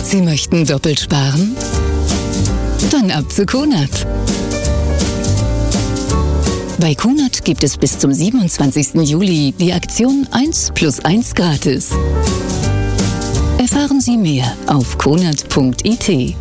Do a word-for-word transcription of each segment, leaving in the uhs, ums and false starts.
Sie möchten doppelt sparen? Dann ab zu Kunert. Bei Kunert gibt es bis zum siebenundzwanzigsten Juli die Aktion eins plus eins gratis. Erfahren Sie mehr auf kunert punkt I T.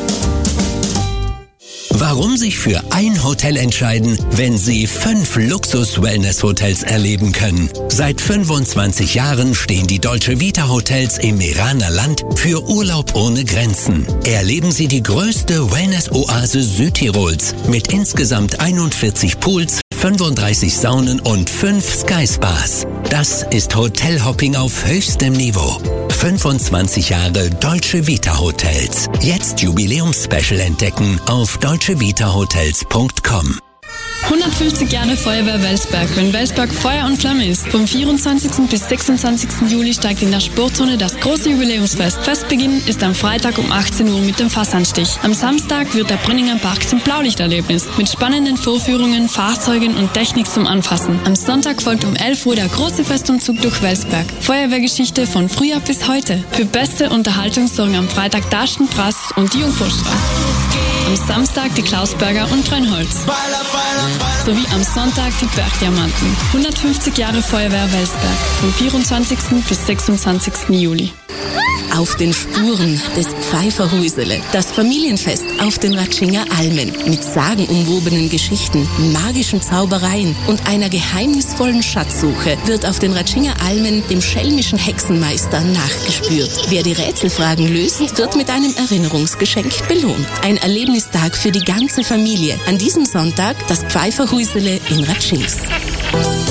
Warum sich für ein Hotel entscheiden, wenn Sie fünf Luxus-Wellness-Hotels erleben können? Seit fünfundzwanzig Jahren stehen die Dolce Vita Hotels im Meraner Land für Urlaub ohne Grenzen. Erleben Sie die größte Wellness-Oase Südtirols mit insgesamt einundvierzig Pools, fünfunddreißig Saunen und fünf Sky Spas. Das ist Hotelhopping auf höchstem Niveau. fünfundzwanzig Jahre Dolce Vita Hotels. Jetzt Jubiläumsspecial entdecken auf dolce vita hotels punkt com. hundertfünfzig Jahre Feuerwehr Welsberg, wenn Welsberg Feuer und Flamme ist. Vom vierundzwanzigsten bis sechsundzwanzigsten Juli steigt in der Sportzone das große Jubiläumsfest. Festbeginn ist am Freitag um achtzehn Uhr mit dem Fassanstich. Am Samstag wird der Brünninger Park zum Blaulichterlebnis mit spannenden Vorführungen, Fahrzeugen und Technik zum Anfassen. Am Sonntag folgt um elf Uhr der große Festumzug durch Welsberg. Feuerwehrgeschichte von früher bis heute. Für beste Unterhaltung sorgen am Freitag Darsten Brass und die Jungpostra. Am Samstag die Klausberger und Trönholz. Sowie am Sonntag die Bergdiamanten. hundertfünfzig Jahre Feuerwehr Welsberg. Vom vierundzwanzigsten bis sechsundzwanzigsten Juli. Auf den Spuren des Pfeiferhuisele. Das Familienfest auf den Ratschinger Almen. Mit sagenumwobenen Geschichten, magischen Zaubereien und einer geheimnisvollen Schatzsuche wird auf den Ratschinger Almen dem schelmischen Hexenmeister nachgespürt. Wer die Rätselfragen löst, wird mit einem Erinnerungsgeschenk belohnt. Ein Erlebnistag für die ganze Familie. An diesem Sonntag das Pfeiferhuisele in Ratschings.